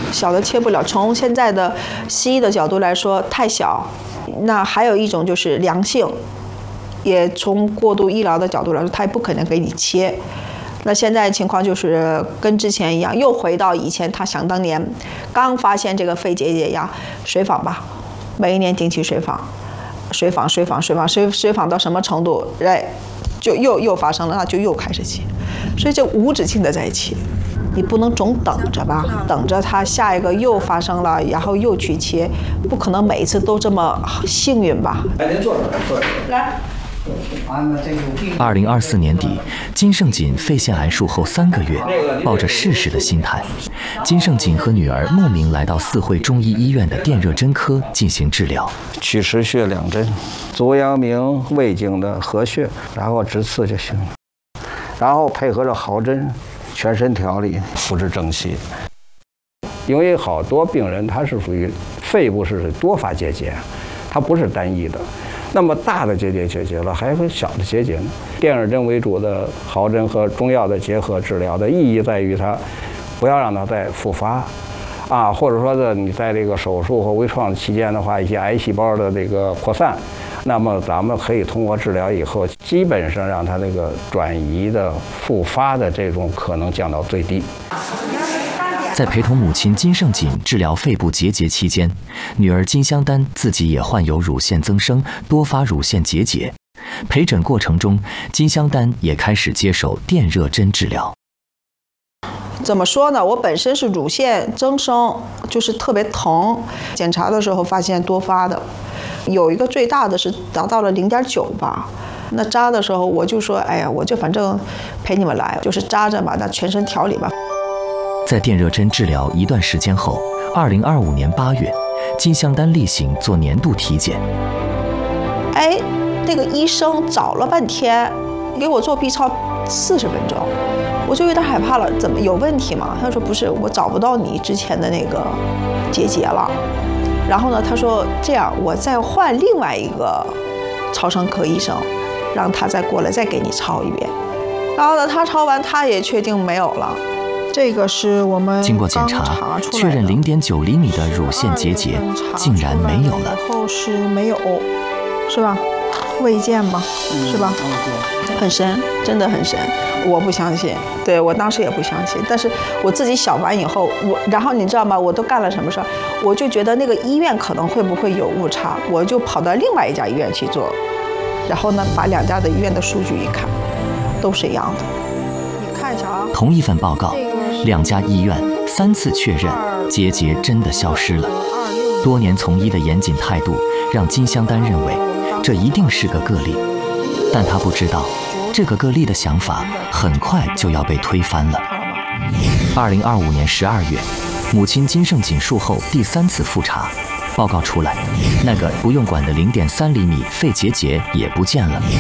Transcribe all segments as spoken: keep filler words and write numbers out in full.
小的切不了。从现在的西医的角度来说，太小。那还有一种就是良性，也从过度医疗的角度来说，它也不可能给你切。那现在情况就是跟之前一样，又回到以前他想当年刚发现这个肺结节一样，水访吧，每一年定期水访，水访水访水访水水访到什么程度，哎，就又又发生了，那就又开始切，所以就无止境的在切。你不能总等着吧，等着它下一个又发生了，然后又去切，不可能每一次都这么幸运吧？ 来，您坐着，坐着，来。 二零二四年底，金胜锦肺腺癌术后三个月，抱着试试的心态，金胜锦和女儿慕名来到四惠中医医院的电热针科进行治疗。 曲池穴两针，足阳明胃经的合穴，然后直刺就行了。然后配合着毫针。全身调理，复制正气。因为好多病人他是属于肺部是多发结节，它不是单一的。那么大的结节解决了，还有小的结节呢。电热针为主的毫针和中药的结合治疗的意义在于它不要让它再复发，啊，或者说的你在这个手术和微创期间的话，一些癌细胞的这个扩散。那么咱们可以通过治疗以后，基本上让它那个转移的复发的这种可能降到最低。 在陪同母亲金胜锦治疗肺部结节期间，女儿金香丹自己也患有乳腺增生、多发乳腺结节。陪诊过程中，金香丹也开始接受电热针治疗。 怎么说呢？我本身是乳腺增生，就是特别疼，检查的时候发现多发的。有一个最大的是达到了零点九吧，那扎的时候我就说，哎呀，我就反正陪你们来，就是扎着吧，那全身调理吧。 在电热针治疗一段时间后，二零二五年八月，金香丹例行做年度体检。 哎，那个医生找了半天，给我做 B 超四十分钟，我就有点害怕了，怎么有问题吗？他说不是，我找不到你之前的那个结节了。然后呢，他说这样，我再换另外一个超声科医生，让他再过来再给你抄一遍。然后呢，他抄完他也确定没有了。这个是我们经过检查，确认零点九厘米的乳腺结节竟然没有了。 然后是没有，是吧？未见吗？是吧？很神，真的很神。我不相信，对我当时也不相信，但是我自己想完以后，我然后你知道吗？我都干了什么事儿？我就觉得那个医院可能会不会有误差，我就跑到另外一家医院去做，然后呢，把两家的医院的数据一看，都是一样的。你看一下啊， 同一份报告，两家医院三次确认结节真的消失了。多年从医的严谨态度，让金香丹认为这一定是个个例，但他不知道。这个个例的想法很快就要被推翻了。二零二五年十二月，母亲金胜锦术后第三次复查，报告出来，那个不用管的零点三厘米肺结节也不见了。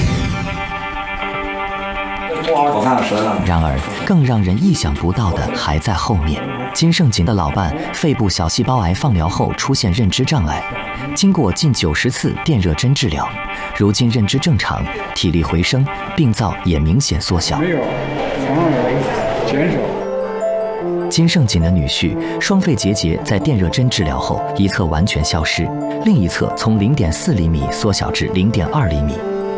然而，更让人意想不到的还在后面。金胜锦的老伴肺部小细胞癌放疗后出现认知障碍，经过近九十次电热针治疗，如今认知正常，体力回升，病灶也明显缩小。没有，反而减少。金胜锦的女婿双肺结节在电热针治疗后，一侧完全消失，另一侧从零点四厘米缩小至零点二厘米。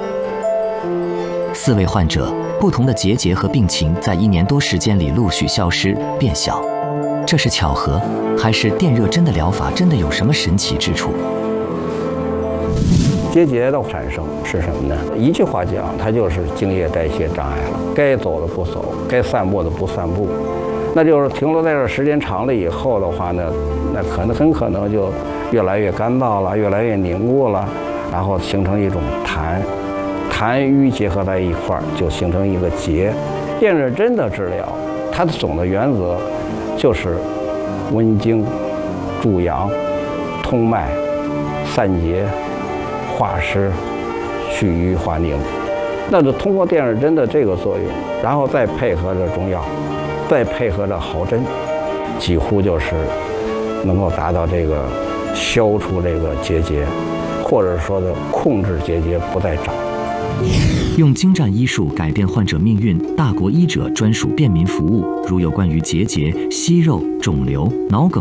四位患者不同的结节和病情在一年多时间里陆续消失变小。这是巧合，还是电热针的疗法真的有什么神奇之处？ 结节的产生是什么呢？一句话讲，它就是精液代谢障碍了。该走的不走，该散步的不散步，那就是停留在这时间长了以后的话呢，那可能很可能就越来越干燥了，越来越凝固了，然后形成一种痰，痰瘀结合在一块儿，就形成一个结。电热针的治疗，它的总的原则就是温经、助阳、通脉、散结、化湿、去瘀化凝。那就通过电热针的这个作用，然后再配合着中药，再配合着毫针，几乎就是能够达到这个消除这个结节，或者说的控制结节不再长。 用精湛医术改变患者命运，大国医者专属便民服务。如有关于结节、息肉、肿瘤、脑梗